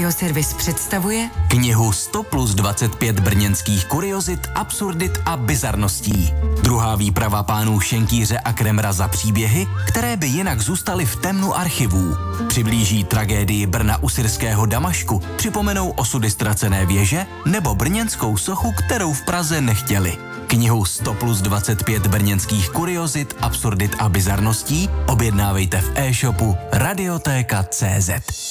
Audioservis představuje knihu 100+25 brněnských kuriozit, absurdit a bizarností. Druhá výprava pánů Šenkýře a Kremra za příběhy, které by jinak zůstaly v temnu archivů. Přiblíží tragédii Brna u syrského Damašku, připomenou osudy ztracené věže nebo brněnskou sochu, kterou v Praze nechtěli. Knihu 100+25 brněnských kuriozit, absurdit a bizarností objednávejte v e-shopu Radiotéka.cz.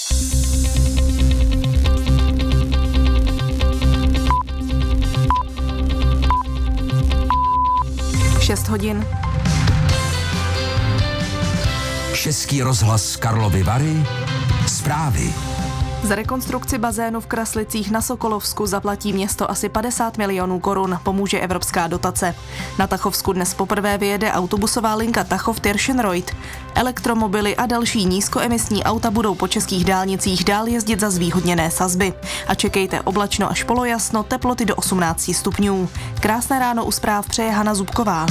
6 hodin. Český rozhlas Karlovy Vary. Zprávy. Za rekonstrukci bazénu v Kraslicích na Sokolovsku zaplatí město asi 50 milionů korun, pomůže evropská dotace. Na Tachovsku dnes poprvé vyjede autobusová linka Tachov-Tirschenreuth. Elektromobily a další nízkoemisní auta budou po českých dálnicích dál jezdit za zvýhodněné sazby. A čekejte oblačno až polojasno, teploty do 18 stupňů. Krásné ráno u zpráv přeje Hana Zubková.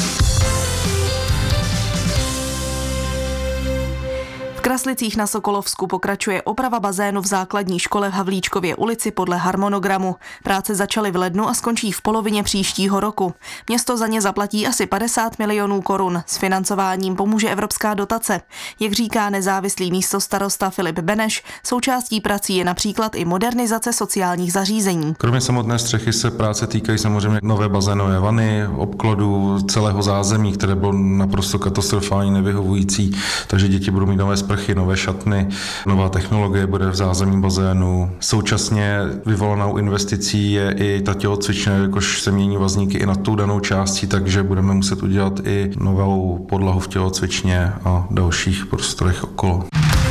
V Kraslicích na Sokolovsku pokračuje oprava bazénu v základní škole v Havlíčkově ulici podle harmonogramu. Práce začaly v lednu a skončí v polovině příštího roku. Město za ně zaplatí asi 50 milionů korun. S financováním pomůže evropská dotace. Jak říká nezávislý místostarosta Filip Beneš, součástí prací je například i modernizace sociálních zařízení. Kromě samotné střechy se práce týkají samozřejmě nové bazénové vany, obklodu, celého zázemí, které bylo naprosto katastrofální, nevyhovující, takže děti budou mít nové sprchy, nové šatny, nová technologie bude v zázemí bazénu. Současně vyvolanou investicí je i ta tělocvična, jakož se mění vazníky i na tu danou částí, takže budeme muset udělat i novou podlahu v tělocvičně a dalších prostorech okolo.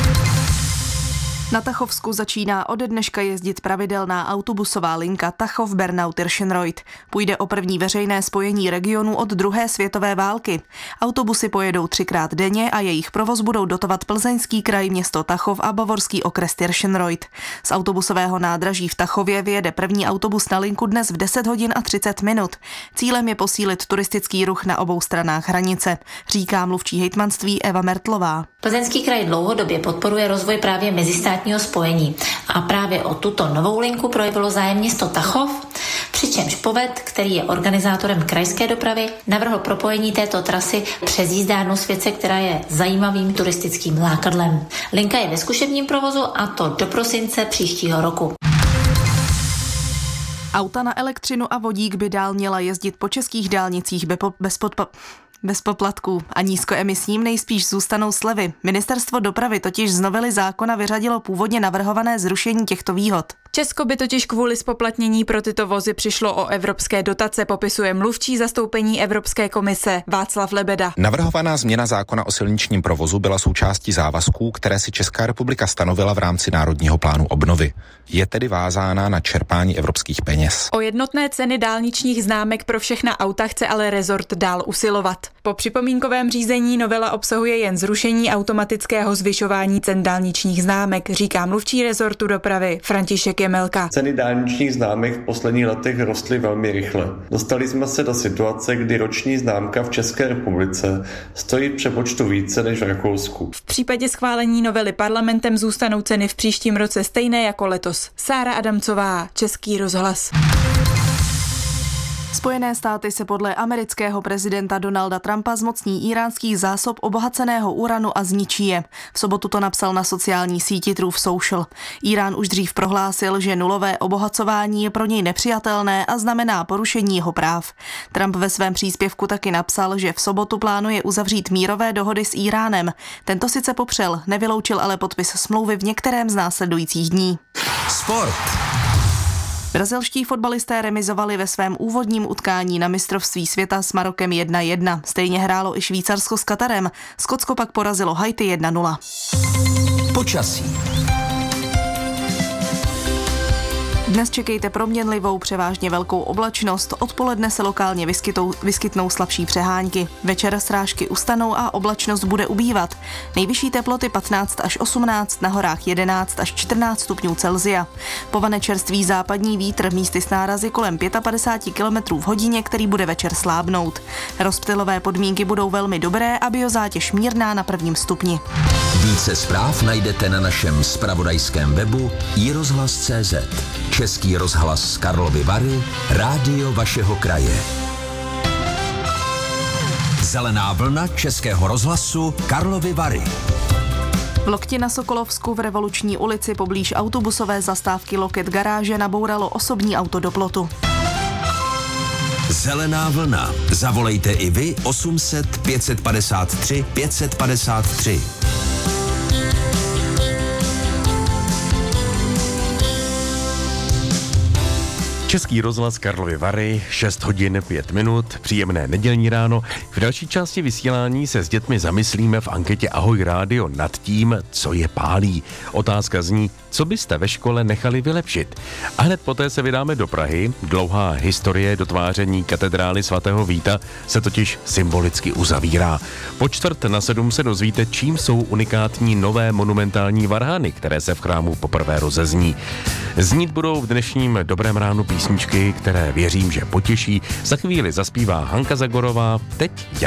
Na Tachovsku začíná ode dneška jezdit pravidelná autobusová linka Tachov-Bernau-Tirschenreuth. Půjde o první veřejné spojení regionu od druhé světové války. Autobusy pojedou 3krát denně a jejich provoz budou dotovat Plzeňský kraj, město Tachov a bavorský okres Tirschenreuth. Z autobusového nádraží v Tachově vyjede první autobus na linku dnes v 10 hodin a 30 minut. Cílem je posílit turistický ruch na obou stranách hranice, říká mluvčí hejtmanství Eva Mertlová. Plzeňský kraj dlouhodobě podporuje rozvoj právě mezistátního spojení a právě o tuto novou linku projevilo zájem město Tachov, přičemž Poved, který je organizátorem krajské dopravy, navrhl propojení této trasy přes jízdárnu Světce, která je zajímavým turistickým lákadlem. Linka je ve zkušebním provozu a to do prosince příštího roku. Auta na elektřinu a vodík by dál měla jezdit po českých dálnicích bez poplatků a nízkoemisním nejspíš zůstanou slevy. Ministerstvo dopravy totiž z novely zákona vyřadilo původně navrhované zrušení těchto výhod. Česko by totiž kvůli zpoplatnění pro tyto vozy přišlo o evropské dotace, popisuje mluvčí zastoupení Evropské komise Václav Lebeda. Navrhovaná změna zákona o silničním provozu byla součástí závazků, které si Česká republika stanovila v rámci Národního plánu obnovy. Je tedy vázána na čerpání evropských peněz. O jednotné ceny dálničních známek pro všechna auta chce ale rezort dál usilovat. Po připomínkovém řízení novela obsahuje jen zrušení automatického zvyšování cen dálničních známek, říká mluvčí rezortu dopravy František Jemelka. Ceny dálničních známek v posledních letech rostly velmi rychle. Dostali jsme se do situace, kdy roční známka v České republice stojí v přepočtu více než v Rakousku. V případě schválení novely parlamentem zůstanou ceny v příštím roce stejné jako letos. Sára Adamcová, Český rozhlas. Spojené státy se podle amerického prezidenta Donalda Trumpa zmocní íránských zásob obohaceného uranu a zničí je. V sobotu to napsal na sociální síti Truth Social. Írán už dřív prohlásil, že nulové obohacování je pro něj nepřijatelné a znamená porušení jeho práv. Trump ve svém příspěvku taky napsal, že v sobotu plánuje uzavřít mírové dohody s Íránem. Tento sice popřel, nevyloučil ale podpis smlouvy v některém z následujících dní. Sport. Brazilští fotbalisté remizovali ve svém úvodním utkání na mistrovství světa s Marokem 1-1. Stejně hrálo i Švýcarsko s Katarem. Skotsko pak porazilo Haiti 1-0. Počasí. Dnes čekejte proměnlivou, převážně velkou oblačnost, odpoledne se lokálně vyskytnou slabší přehánky. Večer srážky ustanou a oblačnost bude ubývat. Nejvyšší teploty 15 až 18, na horách 11 až 14 stupňů Celsia. Povane čerstvý západní vítr, místy s nárazy kolem 55 km v hodině, který bude večer slábnout. Rozptylové podmínky budou velmi dobré a biozátěž mírná na 1. stupni. Více zpráv najdete na našem zpravodajském webu iRozhlas.cz. Český rozhlas Karlovy Vary, rádio vašeho kraje. Zelená vlna Českého rozhlasu Karlovy Vary. V Lokti na Sokolovsku v Revoluční ulici poblíž autobusové zastávky Loket garáže nabouralo osobní auto do plotu. Zelená vlna. Zavolejte i vy 800 553 553. Český rozhlas Karlovy Vary, 6 hodin 5 minut, příjemné nedělní ráno. V další části vysílání se s dětmi zamyslíme v anketě Ahoj rádio nad tím, co je pálí. Otázka zní, co byste ve škole nechali vylepšit. A hned poté se vydáme do Prahy. Dlouhá historie dotváření katedrály svatého Víta se totiž symbolicky uzavírá. Po 6:45 se dozvíte, čím jsou unikátní nové monumentální varhany, které se v chrámu poprvé rozezní. Znít budou v dnešním Dobrém ránu písničky, které věřím, že potěší. Za chvíli zaspívá Hanka Zagorová, teď